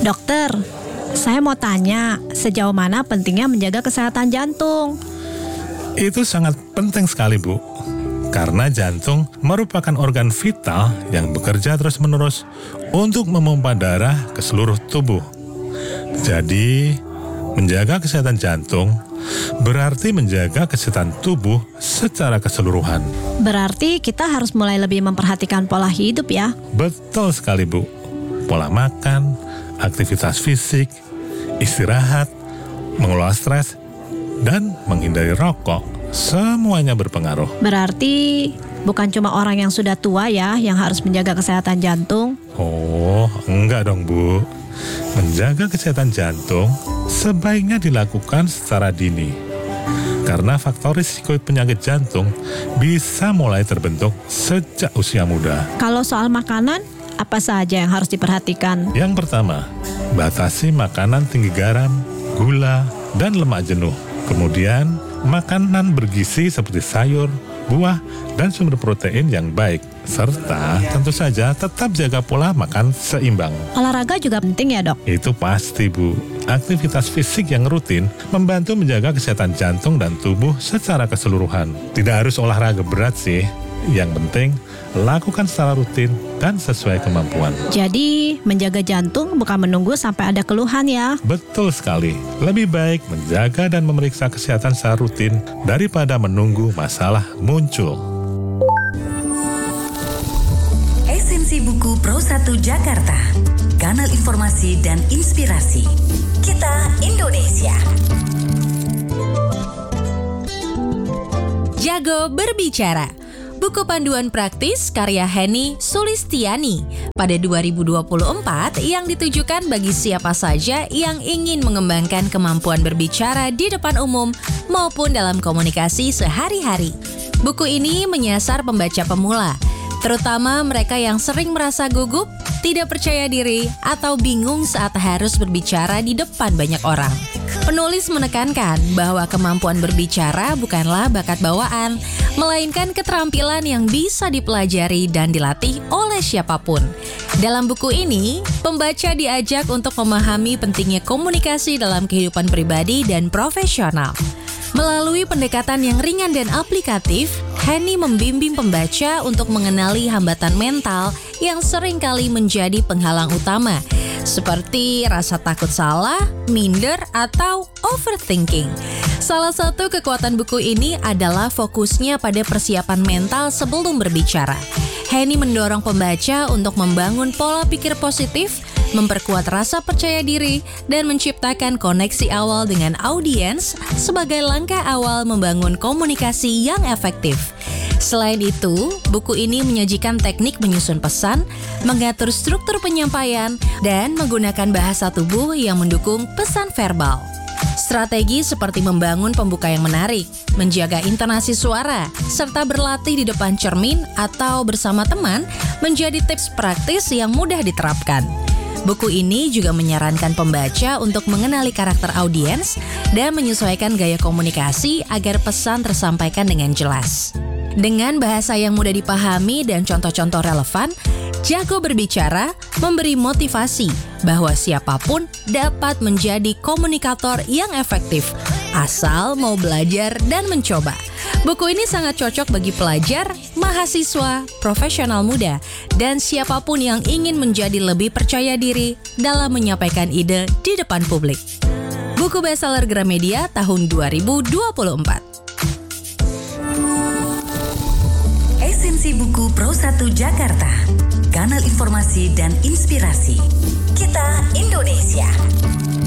Dokter, saya mau tanya, sejauh mana pentingnya menjaga kesehatan jantung? Itu sangat penting sekali, Bu. Karena jantung merupakan organ vital yang bekerja terus-menerus untuk memompa darah ke seluruh tubuh. Jadi, menjaga kesehatan jantung berarti menjaga kesehatan tubuh secara keseluruhan. Berarti kita harus mulai lebih memperhatikan pola hidup ya? Betul sekali, Bu. Pola makan, aktivitas fisik, istirahat, mengelola stres, dan menghindari rokok, semuanya berpengaruh. Berarti bukan cuma orang yang sudah tua ya yang harus menjaga kesehatan jantung? Oh, enggak dong, Bu. Menjaga kesehatan jantung sebaiknya dilakukan secara dini. Karena faktor risiko penyakit jantung bisa mulai terbentuk sejak usia muda. Kalau soal makanan, apa saja yang harus diperhatikan? Yang pertama, batasi makanan tinggi garam, gula, dan lemak jenuh. Kemudian, makanan bergizi seperti sayur, buah, dan sumber protein yang baik. Serta tentu saja tetap jaga pola makan seimbang. Olahraga juga penting ya, Dok? Itu pasti, Bu. Aktivitas fisik yang rutin membantu menjaga kesehatan jantung dan tubuh secara keseluruhan. Tidak harus olahraga berat sih. Yang penting, lakukan secara rutin dan sesuai kemampuan. Jadi, menjaga jantung bukan menunggu sampai ada keluhan ya? Betul sekali. Lebih baik menjaga dan memeriksa kesehatan secara rutin daripada menunggu masalah muncul. Esensi buku Pro 1 Jakarta. Kanal informasi dan inspirasi. Kita Indonesia. Jago berbicara. Buku panduan praktis karya Henny Sulistiani pada 2024 yang ditujukan bagi siapa saja yang ingin mengembangkan kemampuan berbicara di depan umum maupun dalam komunikasi sehari-hari. Buku ini menyasar pembaca pemula, terutama mereka yang sering merasa gugup, tidak percaya diri, atau bingung saat harus berbicara di depan banyak orang. Penulis menekankan bahwa kemampuan berbicara bukanlah bakat bawaan, melainkan keterampilan yang bisa dipelajari dan dilatih oleh siapapun. Dalam buku ini, pembaca diajak untuk memahami pentingnya komunikasi dalam kehidupan pribadi dan profesional. Melalui pendekatan yang ringan dan aplikatif, Henny membimbing pembaca untuk mengenali hambatan mental yang seringkali menjadi penghalang utama, seperti rasa takut salah, minder, atau overthinking. Salah satu kekuatan buku ini adalah fokusnya pada persiapan mental sebelum berbicara. Henny mendorong pembaca untuk membangun pola pikir positif, memperkuat rasa percaya diri, dan menciptakan koneksi awal dengan audiens sebagai langkah awal membangun komunikasi yang efektif. Selain itu, buku ini menyajikan teknik menyusun pesan, mengatur struktur penyampaian, dan menggunakan bahasa tubuh yang mendukung pesan verbal. Strategi seperti membangun pembuka yang menarik, menjaga intonasi suara, serta berlatih di depan cermin atau bersama teman menjadi tips praktis yang mudah diterapkan. Buku ini juga menyarankan pembaca untuk mengenali karakter audiens dan menyesuaikan gaya komunikasi agar pesan tersampaikan dengan jelas. Dengan bahasa yang mudah dipahami dan contoh-contoh relevan, Jago Berbicara memberi motivasi bahwa siapapun dapat menjadi komunikator yang efektif, asal mau belajar dan mencoba. Buku ini sangat cocok bagi pelajar, mahasiswa, profesional muda, dan siapapun yang ingin menjadi lebih percaya diri dalam menyampaikan ide di depan publik. Buku bestseller Gramedia tahun 2024. Esensi buku Pro 1 Jakarta. Kanal informasi dan inspirasi. Kita Indonesia.